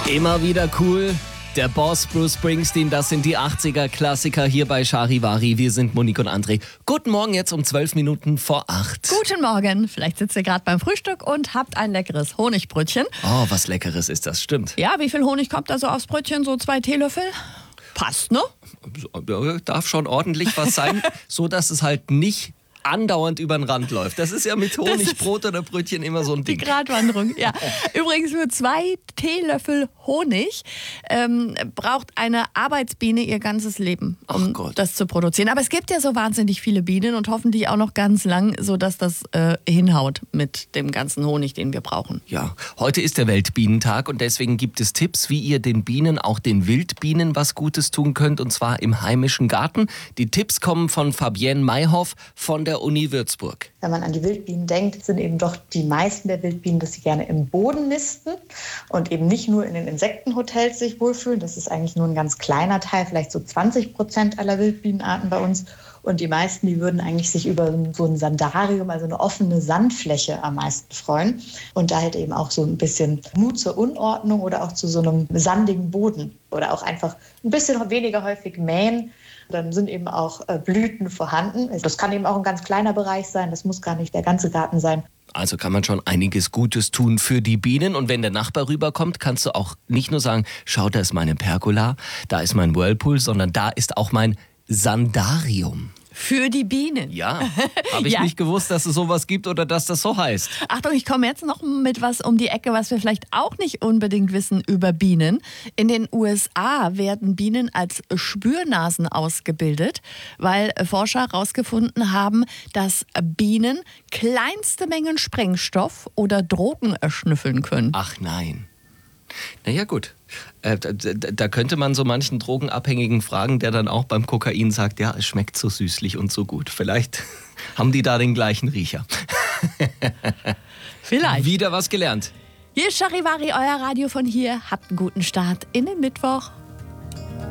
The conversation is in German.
Immer wieder cool. Der Boss Bruce Springsteen, das sind die 80er-Klassiker hier bei Charivari. Wir sind Monique und André. Guten Morgen, jetzt um 12 Minuten vor 8. Guten Morgen. Vielleicht sitzt ihr gerade beim Frühstück und habt ein leckeres Honigbrötchen. Oh, was Leckeres ist das, stimmt. Ja, wie viel Honig kommt da so aufs Brötchen? So 2 Teelöffel? Passt, ne? Darf schon ordentlich was sein, so dass es halt nicht andauernd über den Rand läuft. Das ist ja mit Honigbrot oder Brötchen immer so ein Die Ding. Gratwanderung, ja. Übrigens nur 2 Teelöffel Honig braucht eine Arbeitsbiene ihr ganzes Leben, um das zu produzieren. Aber es gibt ja so wahnsinnig viele Bienen und hoffentlich auch noch ganz lang, sodass das hinhaut mit dem ganzen Honig, den wir brauchen. Ja, heute ist der Weltbienentag und deswegen gibt es Tipps, wie ihr den Bienen, auch den Wildbienen, was Gutes tun könnt, und zwar im heimischen Garten. Die Tipps kommen von Fabienne Mayhoff von der Uni Würzburg. Wenn man an die Wildbienen denkt, sind eben doch die meisten der Wildbienen, dass sie gerne im Boden nisten und eben nicht nur in den Insektenhotels sich wohlfühlen. Das ist eigentlich nur ein ganz kleiner Teil, vielleicht so 20% aller Wildbienenarten bei uns. Und die meisten, die würden eigentlich sich über so ein Sandarium, also eine offene Sandfläche, am meisten freuen. Und da halt eben auch so ein bisschen Mut zur Unordnung oder auch zu so einem sandigen Boden oder auch einfach ein bisschen weniger häufig mähen. Dann sind eben auch Blüten vorhanden. Das kann eben auch ein ganz kleiner Bereich sein, das muss gar nicht der ganze Garten sein. Also kann man schon einiges Gutes tun für die Bienen. Und wenn der Nachbar rüberkommt, kannst du auch nicht nur sagen, schau, da ist meine Pergola, da ist mein Whirlpool, sondern da ist auch mein Sandarium. Für die Bienen. Ja, habe ich nicht gewusst, dass es sowas gibt oder dass das so heißt. Achtung, ich komme jetzt noch mit was um die Ecke, was wir vielleicht auch nicht unbedingt wissen über Bienen. In den USA werden Bienen als Spürnasen ausgebildet, weil Forscher herausgefunden haben, dass Bienen kleinste Mengen Sprengstoff oder Drogen erschnüffeln können. Ach nein. Naja gut, da könnte man so manchen Drogenabhängigen fragen, der dann auch beim Kokain sagt, ja, es schmeckt so süßlich und so gut. Vielleicht haben die da den gleichen Riecher. Vielleicht. Wieder was gelernt. Hier ist Charivari, euer Radio von hier. Habt einen guten Start in den Mittwoch.